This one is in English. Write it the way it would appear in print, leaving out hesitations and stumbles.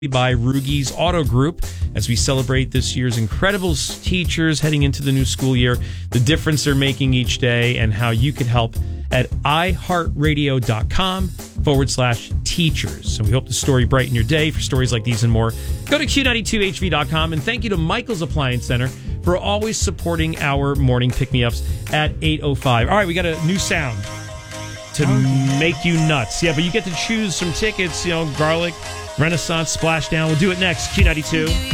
by Rugi's Auto Group as we celebrate this year's incredible teachers heading into the new school year, the difference they're making each day, and how you could help at iHeartRadio.com/teachers. So we hope the story brighten your day. For stories like these and more, go to Q92HV.com. And thank you to Michael's Appliance Center for always supporting our morning pick-me-ups at 8:05. All right, we got a new sound to make you nuts. Yeah, but you get to choose some tickets, garlic, Renaissance, Splashdown. We'll do it next. Q92.